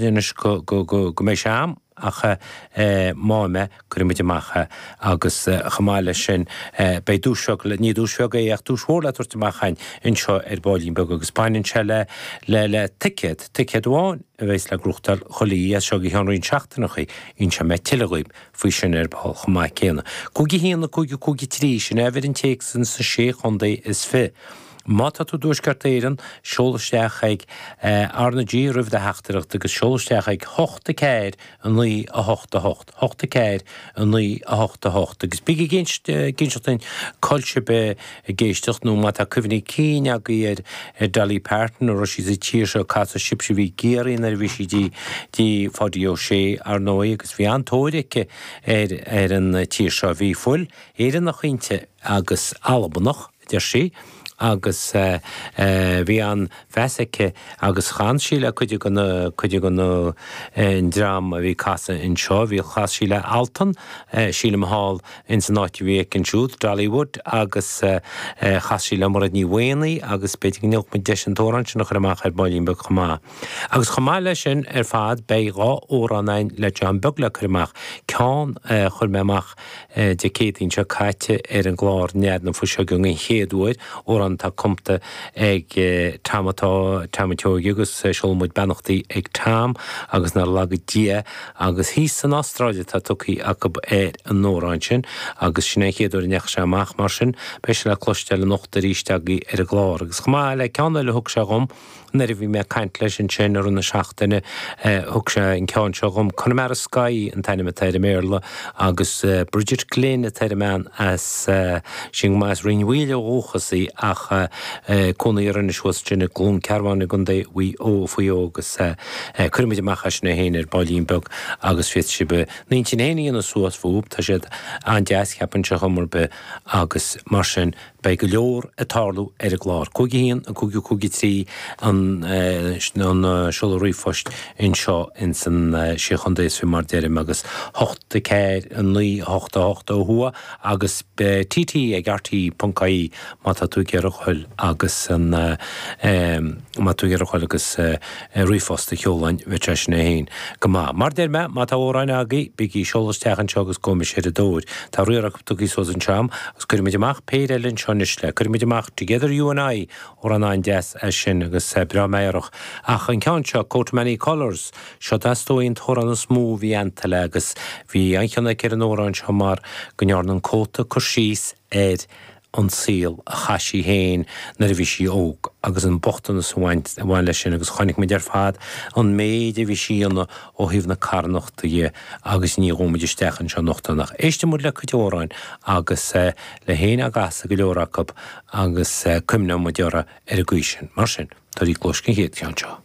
inis go mé seam ach máime chuimiideach agus chamáile sin bei dúseo ní dúsfeoga ach dúshórla tuairteachchain inseo báilín beg agus Spáin se le ticeadháin a bheits le grúchtal cholíí a seo heanraín seachtainnachaí inse me tiilegaib faoi sin ball chumá céanna. Cúgi híanana cúgi trí sin bhir an téic san sa sé chundaí is fé. Mata tú dúsgartéiran seolaisteach ag arna dí rih de heachtarach agus seolaisteach ag 8 ceir an 9 a 8 8 ceir an 9 a 8 8 agus bigi ginseachtain coilte be géisteach nó mata cuimhní cíine a go Dolly Parton ó sí sa tíir seo casa sibse bhí géirín ar bhí si dí fádaí ó sé ar nói agus bhí antóirice ar an tíir seo bhí fuil éan nach chuinte agus albanach de sí agus bhí an bheisaice agus chan síle chuide go an drám a bhí casa in seo, bhí chas síle Alton, síle Hall in san áiti bhí an siúd, Dollywood, agus chas síle mar ní bhhaanaí agus beidir gneoch mu deisintórán sin nach amach ar bailín be chumá. Agus chumá lei sin ar fad bei 2 óránain le John Bugla chuach ceán chur meach de cétaín seo caite ar an glár nead na fu seo gon chéadúid ó an tá cumta ag tamatóí agus seolmúid benachtaí ag tam agus nar lagad dia agus hí san Austrráide tá tucaí acu an nóráin sin agus sinna chéadúir neach se amach mar sin be se le cloisteil le nochta ríisteagaí ar a glár agus chumá le ceanna le thug se gom nar bhí me caiint leis an sin ar na seachtaine thug se an ceann seo gom chuna mar a Sky an taine teide méla agus Bridget Glynn a teide man as sin más rinhhuiile óchasaí ach cúna ar an iswas sinna glún cearháinna gundé bhí ó faoi agus chuimiide machchas na héine ar bailín beg agus fiit si be 19 na suas fúb tá siad an deas cheapan se chumar be agus mar sin bei go leor a tarlú ar a glár. Cúgi híon a cúgi trí an seolaí fost in seo in san siochandéis fi mar déirim agus 8 ceir an 9 8 8 ó hua agus TT ag RT.caí má tá tú gear chuil agus an má tú gear chuil agus rifost a cheolain bheit sin na héin. Go má déir me má tá óráin agaí bigí seolasteachan seo agus gomis ar a dóid. Tá riach tuí sos an seam agus chuimiid amach péidirlinn seo le chuimiid amach together you and I ó an 9 sin agus bra méireach ach an ceann seo Coat Many Colours seo tastóíon thoran an smú bhí antala agus bhí anchanna ar an óráin seo mar gonearn an cóta chursís an síl a chaisí héin na bhí sí óg agus an bochtan na bhain lei sin agus choinnig mé ar fad an méid a bhí síanna ó híomh na carnachta dhé agus ní gómaidir stechan seo nachtanach. Éiste mu le chuteóráin agus le héana agas a go leorachab agus cumna mu deara ar a gcuisisin mar sin tá í glóiscin héad ceann seo.